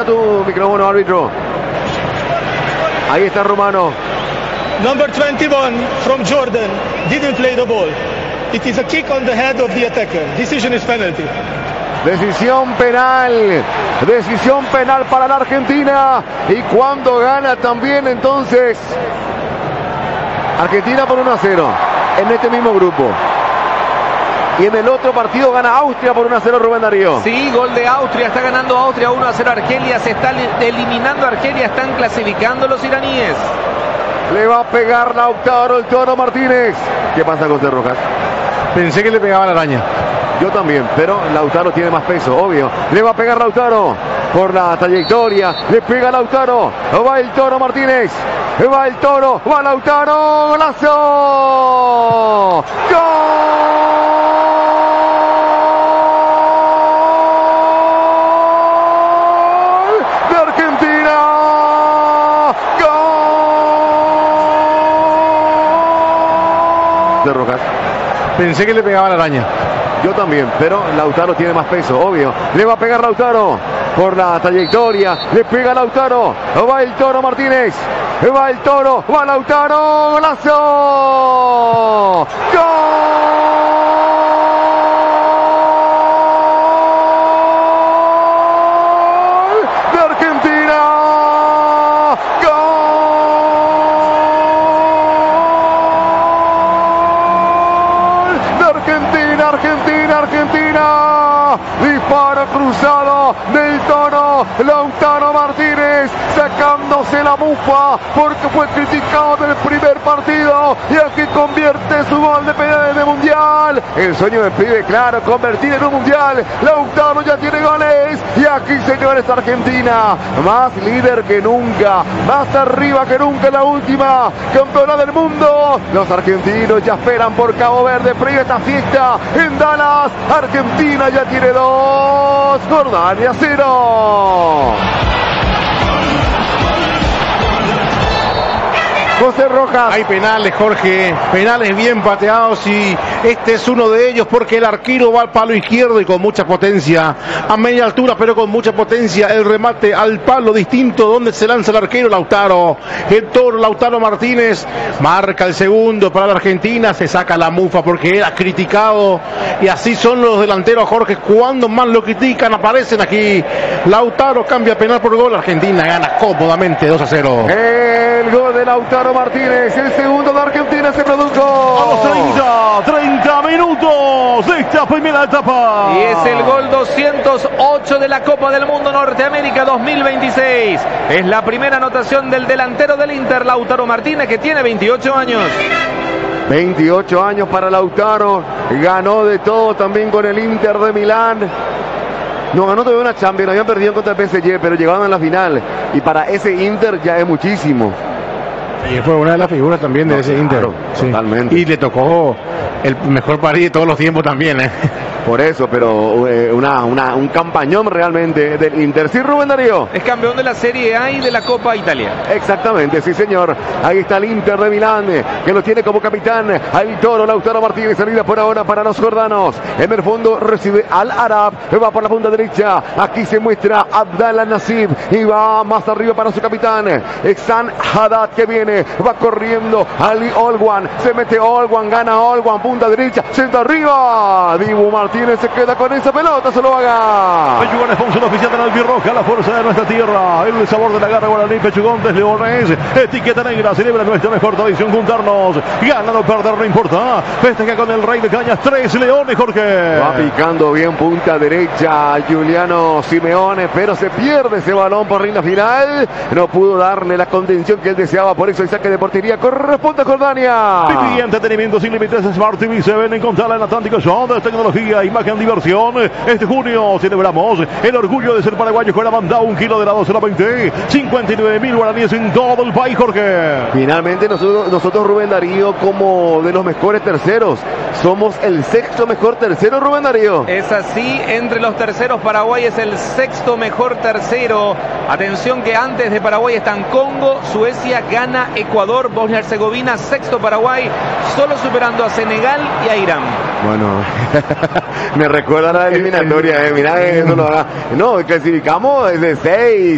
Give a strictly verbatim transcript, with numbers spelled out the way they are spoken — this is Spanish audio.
tu micrófono, árbitro. Ahí está Romano. Number twenty-one from Jordan didn't play the ball. It is a kick on the head of the attacker. Decision is penalty. Decisión penal. Decisión penal para la Argentina. Y cuando gana también entonces Argentina por uno a cero en este mismo grupo. Y en el otro partido gana Austria por uno a cero, Rubén Darío. Sí, gol de Austria, está ganando Austria uno a cero Argelia, se está eliminando Argelia, están clasificando los iraníes. Le va a pegar Lautaro el Toro Martínez. ¿Qué pasa, José Rojas? Pensé que le pegaba la araña. Yo también, pero Lautaro tiene más peso, obvio. Le va a pegar Lautaro por la trayectoria. Le pega Lautaro. Va el Toro Martínez. Va el Toro. Va Lautaro. ¡Golazo! ¡Gol de Argentina! ¡Gol de Rojas! Pensé que le pegaba la araña. Yo también, pero Lautaro tiene más peso, obvio. Le va a pegar Lautaro por la trayectoria. Le pega Lautaro. Va el Toro Martínez. Va el Toro. Va Lautaro. ¡Golazo! ¡Gol de Argentina! ¡Gol de Argentina! Argentina, Argentina. Disparo cruzado del Toro. Lautaro Martínez sacándose la mufa porque fue criticado del primer partido y aquí convierte su gol de penales de mundial. El sueño del pibe, claro, convertir en un mundial. Lautaro ya tiene goles y aquí, señores, Argentina más líder que nunca, más arriba que nunca en la última campeona del mundo. Los argentinos ya esperan por Cabo Verde, previo a esta fiesta en Dallas. Argentina ya tiene dos, Jordania cero. José Rojas. Hay penales, Jorge, penales bien pateados y este es uno de ellos porque el arquero va al palo izquierdo y con mucha potencia, a media altura pero con mucha potencia, el remate al palo distinto donde se lanza el arquero Lautaro. El Toro Lautaro Martínez marca el segundo para la Argentina, se saca la mufa porque era criticado y así son los delanteros, Jorge, cuando más lo critican aparecen aquí. Lautaro cambia penal por gol, Argentina gana cómodamente dos a cero. El gol de Lautaro Martínez, el segundo de Argentina se produjo a los treinta, treinta minutos de esta primera etapa. Y es el gol doscientos ocho de la Copa del Mundo Norteamérica dos mil veintiséis. Es la primera anotación del delantero del Inter, Lautaro Martínez, que tiene veintiocho años. veintiocho años para Lautaro, ganó de todo también con el Inter de Milán. No ganó todavía una Champions, habían perdido contra el P S G, pero llegaron a la final. Y para ese Inter ya es muchísimo. Y fue una de las figuras también de no, ese claro, Inter. Sí. Totalmente. Y le tocó el mejor París de todos los tiempos también, ¿eh? Por eso, pero eh, una, una, un campañón realmente del Inter. Sí, Rubén Darío. Es campeón de la Serie A y de la Copa Italia. Exactamente, sí, señor. Ahí está el Inter de Milán, que lo tiene como capitán al Toro Lautaro Martínez. Salida por ahora para los jordanos. En el fondo recibe al Arab. Va por la punta derecha. Aquí se muestra Abdallah Nasib. Y va más arriba para su capitán. Exan Haddad que viene. Va corriendo Ali Olwan. Se mete Olwan. Gana Olwan. Punta derecha. Senta arriba. Dibu Martínez se queda con esa pelota. Se lo haga. Pechugón, sponsor oficial de la albirroja. La fuerza de nuestra tierra. El sabor de la garra guaraní. Pechugón de Leones. Etiqueta negra. Celebra nuestra mejor tradición juntarnos. Ganar o perder no importa. Festeja con el Rey de Cañas. Tres Leones, Jorge. Va picando bien punta derecha Giuliano Simeone, pero se pierde ese balón por línea final. No pudo darle la contención que él deseaba. Por eso el saque de portería corresponde a Jordania. Viví entretenimiento sin límites. Smart T V se ven en contra en Atlántico Sound. Tecnología, imagen, diversión. Este junio celebramos el orgullo de ser paraguayos con la banda. Un kilo de helado solamente cincuenta y nueve mil guaraníes en todo el país, Jorge. Finalmente nosotros, nosotros Rubén Darío, como de los mejores terceros, somos el sexto mejor tercero, Rubén Darío. Es así, entre los terceros Paraguay es el sexto mejor tercero. Atención que antes de Paraguay están Congo, Suecia, Ghana, Ecuador, Bosnia-Herzegovina, sexto Paraguay, solo superando a Senegal y a Irán. Bueno, me recuerda la eliminatoria, eh. Mirá, eso lo haga. No, clasificamos de seis.